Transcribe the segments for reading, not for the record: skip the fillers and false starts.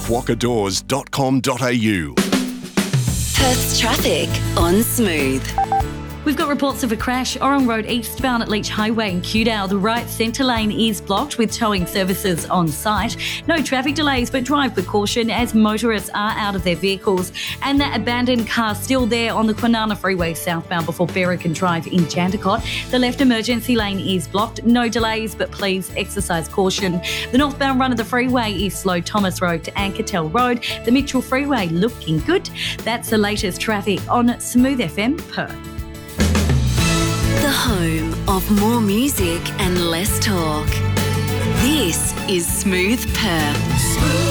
wakadoors.com.au. Perth's traffic on Smooth. We've got reports of a crash. Orong Road eastbound at Leach Highway in Kewdale. The right centre lane is blocked with towing services on site. No traffic delays, but drive with caution as motorists are out of their vehicles. And that abandoned car still there on the Kwinana Freeway southbound before Berrigan Drive in Jandakot. The left emergency lane is blocked. No delays, but please exercise caution. The northbound run of the freeway is slow Thomas Road to Ankertel Road. The Mitchell Freeway looking good. That's the latest traffic on Smooth FM Perth. The home of more music and less talk. This is Smooth Perth.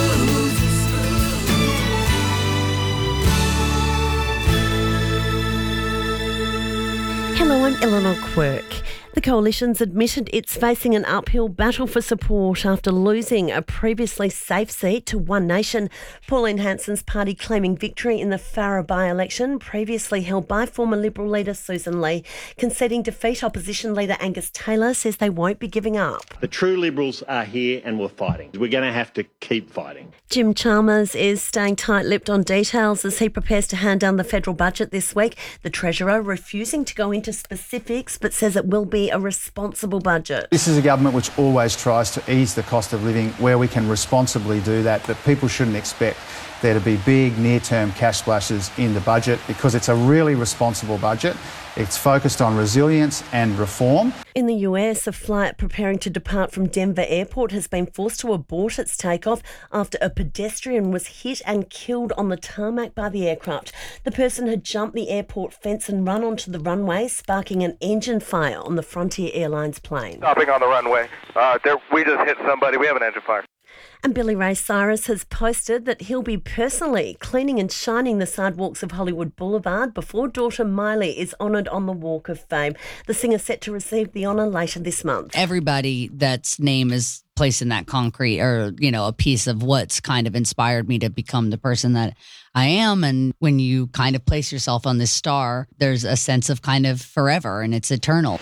Hello, I'm Eleanor Quirk. The Coalition's admitted it's facing an uphill battle for support after losing a previously safe seat to One Nation. Pauline Hanson's party claiming victory in the Farrer by-election, previously held by former Liberal leader Susan Lee. Conceding defeat, opposition leader Angus Taylor says they won't be giving up. The true Liberals are here and we're fighting. We're going to have to keep fighting. Jim Chalmers is staying tight-lipped on details as he prepares to hand down the federal budget this week. The Treasurer refusing to go into specifics but says it will be a responsible budget. This is a government which always tries to ease the cost of living where we can responsibly do that, but people shouldn't expect there to be big near-term cash splashes in the budget because it's a really responsible budget. It's focused on resilience and reform. In the US, a flight preparing to depart from Denver Airport has been forced to abort its takeoff after a pedestrian was hit and killed on the tarmac by the aircraft. The person had jumped the airport fence and run onto the runway, sparking an engine fire on the Frontier Airlines plane. Stopping on the runway. We just hit somebody. We have an engine fire. And Billy Ray Cyrus has posted that he'll be personally cleaning and shining the sidewalks of Hollywood Boulevard before daughter Miley is honoured on the Walk of Fame. The singer set to receive the honour later this month. Everybody that's name is placed in that concrete or, a piece of what's kind of inspired me to become the person that I am. And when you kind of place yourself on this star, there's a sense of kind of forever and it's eternal.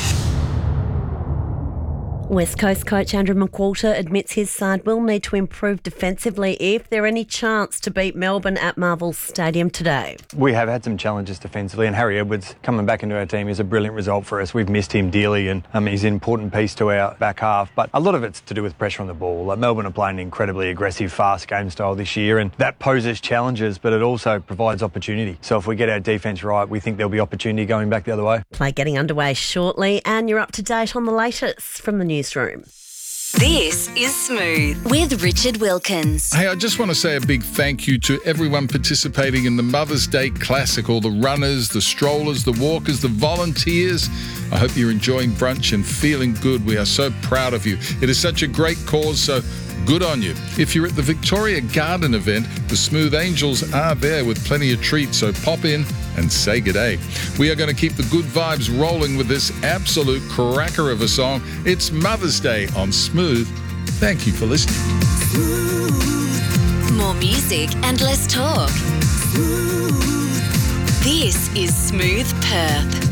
West Coast coach Andrew McQualter admits his side will need to improve defensively if there any chance to beat Melbourne at Marvel Stadium today. We have had some challenges defensively, and Harry Edwards coming back into our team is a brilliant result for us. We've missed him dearly, and he's an important piece to our back half. But a lot of it's to do with pressure on the ball. Melbourne are playing an incredibly aggressive, fast game style this year, and that poses challenges, but it also provides opportunity. So if we get our defence right, we think there'll be opportunity going back the other way. Play getting underway shortly, and you're up to date on the latest from the newsroom. This is Smooth with Richard Wilkins. Hey, I just want to say a big thank you to everyone participating in the Mother's Day Classic, all the runners, the strollers, the walkers, the volunteers. I hope you're enjoying brunch and feeling good. We are so proud of you. It is such a great cause, so good on you. If you're at the Victoria Garden event, the Smooth Angels are there with plenty of treats, so pop in and say g'day. We are going to keep the good vibes rolling with this absolute cracker of a song. It's Mother's Day on Smooth. Thank you for listening. More music and less talk. This is Smooth Perth.